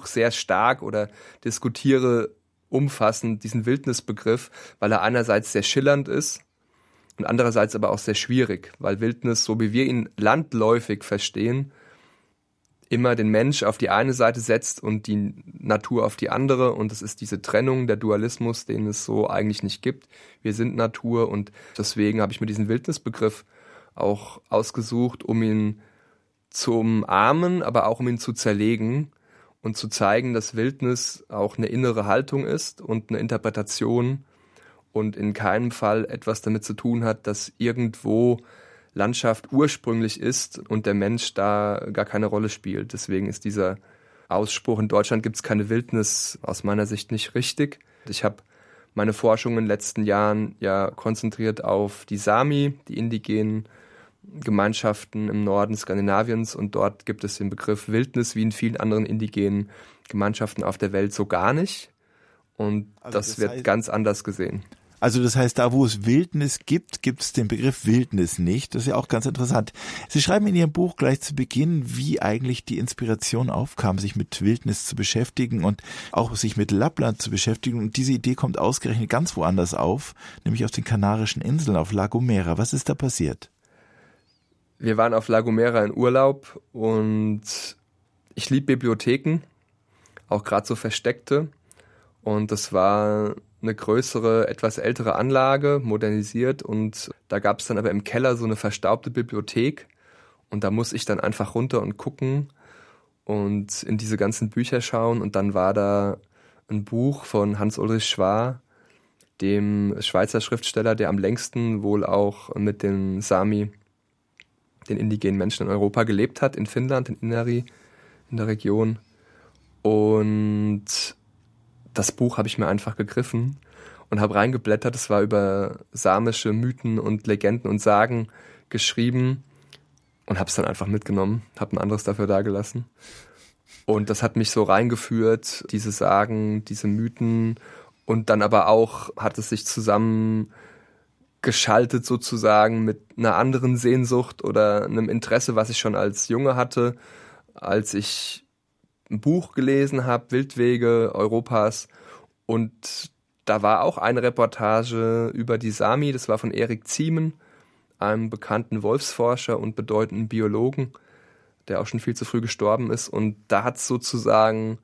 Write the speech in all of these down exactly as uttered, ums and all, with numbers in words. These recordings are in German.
Buch sehr stark oder diskutiere umfassend diesen Wildnisbegriff, weil er einerseits sehr schillernd ist und andererseits aber auch sehr schwierig, weil Wildnis, so wie wir ihn landläufig verstehen, immer den Mensch auf die eine Seite setzt und die Natur auf die andere. Und es ist diese Trennung, der Dualismus, den es so eigentlich nicht gibt. Wir sind Natur und deswegen habe ich mir diesen Wildnisbegriff auch ausgesucht, um ihn zu umarmen, aber auch um ihn zu zerlegen und zu zeigen, dass Wildnis auch eine innere Haltung ist und eine Interpretation und in keinem Fall etwas damit zu tun hat, dass irgendwo Landschaft ursprünglich ist und der Mensch da gar keine Rolle spielt. Deswegen ist dieser Ausspruch, in Deutschland gibt es keine Wildnis, aus meiner Sicht nicht richtig. Ich habe meine Forschung in den letzten Jahren ja konzentriert auf die Sami, die indigenen Gemeinschaften im Norden Skandinaviens, und dort gibt es den Begriff Wildnis wie in vielen anderen indigenen Gemeinschaften auf der Welt so gar nicht. Und also das, das wird heißt, ganz anders gesehen. Also das heißt, da wo es Wildnis gibt, gibt es den Begriff Wildnis nicht. Das ist ja auch ganz interessant. Sie schreiben in Ihrem Buch gleich zu Beginn, wie eigentlich die Inspiration aufkam, sich mit Wildnis zu beschäftigen und auch sich mit Lappland zu beschäftigen. Und diese Idee kommt ausgerechnet ganz woanders auf, nämlich auf den Kanarischen Inseln, auf La Gomera. Was ist da passiert? Wir waren auf La Gomera in Urlaub und ich liebe Bibliotheken, auch gerade so versteckte. Und das war eine größere, etwas ältere Anlage, modernisiert. Und da gab es dann aber im Keller so eine verstaubte Bibliothek. Und da muss ich dann einfach runter und gucken und in diese ganzen Bücher schauen. Und dann war da ein Buch von Hans-Ulrich Schwa, dem Schweizer Schriftsteller, der am längsten wohl auch mit den Sami, den indigenen Menschen in Europa gelebt hat, in Finnland, in Inari, in der Region. Und das Buch habe ich mir einfach gegriffen und habe reingeblättert. Es war über samische Mythen und Legenden und Sagen geschrieben und habe es dann einfach mitgenommen, habe ein anderes dafür dagelassen. Und das hat mich so reingeführt, diese Sagen, diese Mythen, und dann aber auch hat es sich zusammen geschaltet sozusagen mit einer anderen Sehnsucht oder einem Interesse, was ich schon als Junge hatte, als ich ein Buch gelesen habe, Wildwege Europas, und da war auch eine Reportage über die Sami, das war von Erik Ziemen, einem bekannten Wolfsforscher und bedeutenden Biologen, der auch schon viel zu früh gestorben ist, und da hat es sozusagen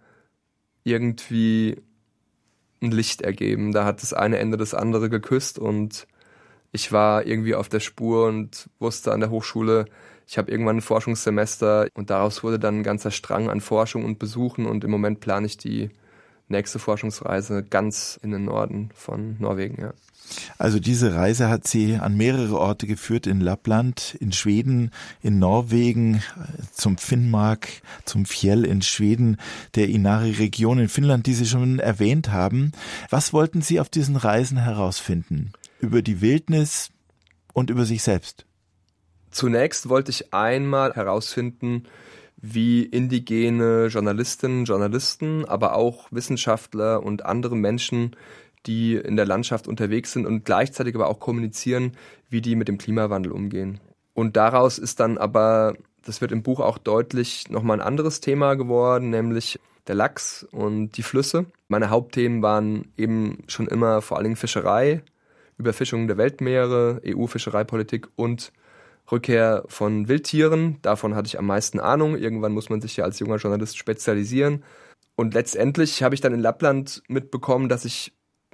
irgendwie ein Licht ergeben, da hat das eine Ende das andere geküsst und ich war irgendwie auf der Spur und wusste an der Hochschule, ich habe irgendwann ein Forschungssemester, und daraus wurde dann ein ganzer Strang an Forschung und Besuchen, und im Moment plane ich die nächste Forschungsreise ganz in den Norden von Norwegen. Ja. Also diese Reise hat Sie an mehrere Orte geführt, in Lappland, in Schweden, in Norwegen, zum Finnmark, zum Fjell in Schweden, der Inari-Region in Finnland, die Sie schon erwähnt haben. Was wollten Sie auf diesen Reisen herausfinden? Über die Wildnis und über sich selbst? Zunächst wollte ich einmal herausfinden, wie indigene Journalistinnen, Journalisten, aber auch Wissenschaftler und andere Menschen, die in der Landschaft unterwegs sind und gleichzeitig aber auch kommunizieren, wie die mit dem Klimawandel umgehen. Und daraus ist dann aber, das wird im Buch auch deutlich, nochmal ein anderes Thema geworden, nämlich der Lachs und die Flüsse. Meine Hauptthemen waren eben schon immer vor allen Dingen Fischerei, Überfischung der Weltmeere, E U-Fischereipolitik und Rückkehr von Wildtieren. Davon hatte ich am meisten Ahnung. Irgendwann muss man sich ja als junger Journalist spezialisieren. Und letztendlich habe ich dann in Lappland mitbekommen, dass sich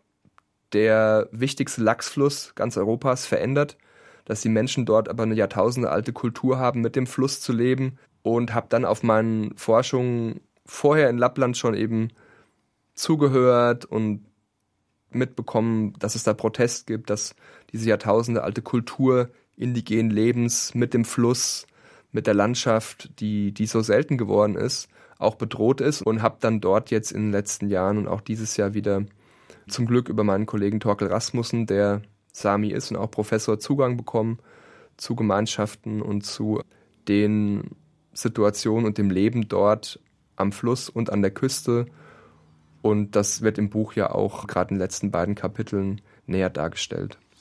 der wichtigste Lachsfluss ganz Europas verändert, dass die Menschen dort aber eine jahrtausendealte Kultur haben, mit dem Fluss zu leben, und habe dann auf meinen Forschungen vorher in Lappland schon eben zugehört und mitbekommen, dass es da Protest gibt, dass diese jahrtausendealte Kultur indigenen Lebens mit dem Fluss, mit der Landschaft, die, die so selten geworden ist, auch bedroht ist, und habe dann dort jetzt in den letzten Jahren und auch dieses Jahr wieder zum Glück über meinen Kollegen Torkel Rasmussen, der Sami ist und auch Professor, Zugang bekommen zu Gemeinschaften und zu den Situationen und dem Leben dort am Fluss und an der Küste. Und das wird im Buch ja auch gerade in den letzten beiden Kapiteln näher dargestellt.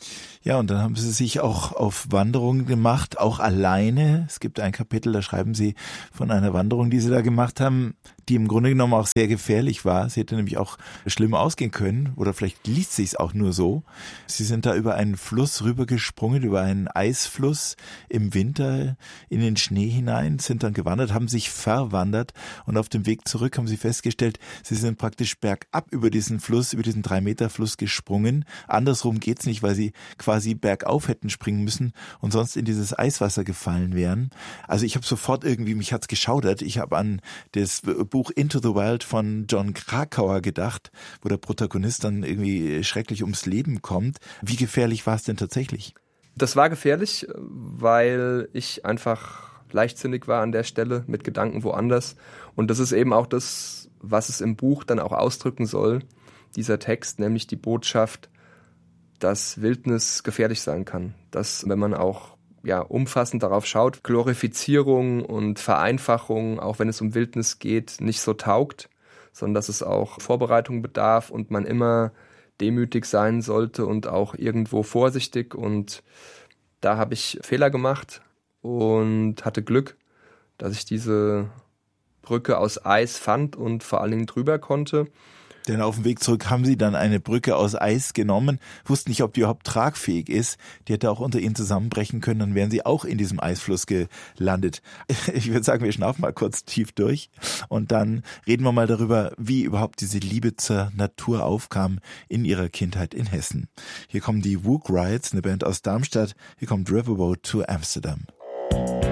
Ja, und dann haben Sie sich auch auf Wanderungen gemacht, auch alleine. Es gibt ein Kapitel, da schreiben Sie von einer Wanderung, die Sie da gemacht haben, die im Grunde genommen auch sehr gefährlich war. Sie hätte nämlich auch schlimm ausgehen können, oder vielleicht liest sich es auch nur so. Sie sind da über einen Fluss rübergesprungen, über einen Eisfluss im Winter in den Schnee hinein, sind dann gewandert, haben sich verwandert und auf dem Weg zurück haben Sie festgestellt, Sie sind praktisch bergab über diesen Fluss, über diesen drei Meter Fluss gesprungen. Andersrum geht's nicht, weil Sie quasi bergauf hätten springen müssen und sonst in dieses Eiswasser gefallen wären. Also ich habe sofort irgendwie, mich hat's geschaudert. Ich habe an das Buch Into the Wild von Jon Krakauer gedacht, wo der Protagonist dann irgendwie schrecklich ums Leben kommt. Wie gefährlich war es denn tatsächlich? Das war gefährlich, weil ich einfach leichtsinnig war an der Stelle mit Gedanken woanders. Und das ist eben auch das, was es im Buch dann auch ausdrücken soll, dieser Text, nämlich die Botschaft, dass Wildnis gefährlich sein kann. Dass, wenn man auch ja, umfassend darauf schaut, Glorifizierung und Vereinfachung, auch wenn es um Wildnis geht, nicht so taugt, sondern dass es auch Vorbereitung bedarf und man immer demütig sein sollte und auch irgendwo vorsichtig. Und da habe ich Fehler gemacht und hatte Glück, dass ich diese Brücke aus Eis fand und vor allen Dingen drüber konnte. Denn auf dem Weg zurück haben Sie dann eine Brücke aus Eis genommen, wussten nicht, ob die überhaupt tragfähig ist. Die hätte auch unter Ihnen zusammenbrechen können, dann wären Sie auch in diesem Eisfluss gelandet. Ich würde sagen, wir schnaufen mal kurz tief durch und dann reden wir mal darüber, wie überhaupt diese Liebe zur Natur aufkam in Ihrer Kindheit in Hessen. Hier kommen die Wook Riots, eine Band aus Darmstadt. Hier kommt Riverboat to Amsterdam.